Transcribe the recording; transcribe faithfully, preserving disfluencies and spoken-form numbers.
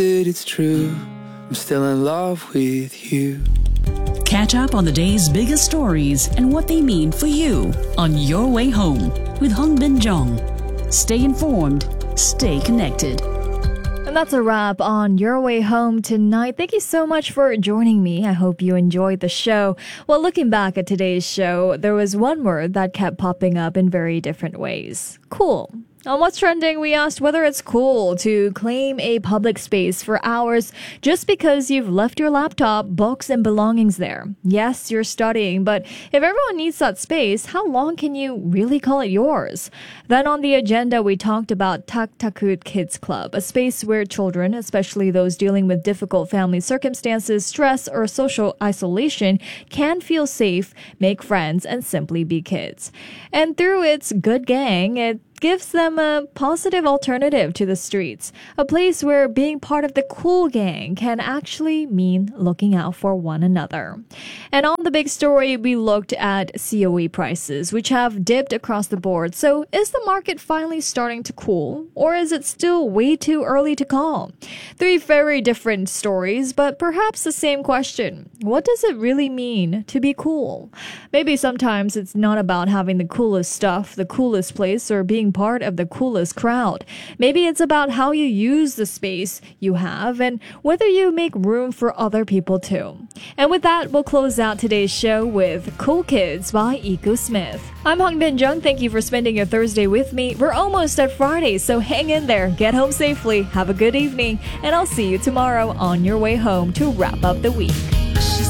It's true, I'm still in love with you. Catch up on the day's biggest stories and what they mean for you on Your Way Home with Hongbin Jong. Stay informed, stay connected. And that's a wrap on Your Way Home tonight. Thank you so much for joining me. I hope you enjoyed the show. Well, looking back at today's show, there was one word that kept popping up in very different ways. Cool. On What's Trending, we asked whether it's cool to claim a public space for hours just because you've left your laptop, books, and belongings there. Yes, you're studying, but if everyone needs that space, how long can you really call it yours? Then on the agenda, we talked about Tak Takut Kids Club, a space where children, especially those dealing with difficult family circumstances, stress, or social isolation, can feel safe, make friends, and simply be kids. And through its good gang, it gives them a positive alternative to the streets, a place where being part of the cool gang can actually mean looking out for one another. And on the big story, we looked at C O E prices, which have dipped across the board. So is the market finally starting to cool, or is it still way too early to call? Three very different stories, but perhaps the same question. What does it really mean to be cool? Maybe sometimes it's not about having the coolest stuff, the coolest place, or being part of the coolest crowd. Maybe it's about how you use the space you have and whether you make room for other people too. And with that, we'll close out today's show with Cool Kids by Iko Smith. I'm Hongbin Jung. Thank you for spending your Thursday with me. We're almost at Friday, so hang in there, get home safely, have a good evening, and I'll see you tomorrow on Your Way Home to wrap up the week. She